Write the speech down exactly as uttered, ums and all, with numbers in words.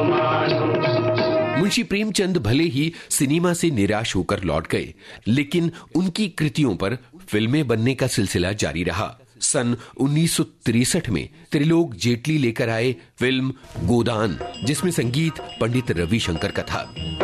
मुंशी प्रेमचंद भले ही सिनेमा से निराश होकर लौट गए, लेकिन उनकी कृतियों पर फिल्में बनने का सिलसिला जारी रहा। सन उन्नीस सौ तिरसठ में त्रिलोक जेटली लेकर आए फिल्म गोदान, जिसमें संगीत पंडित रविशंकर का था।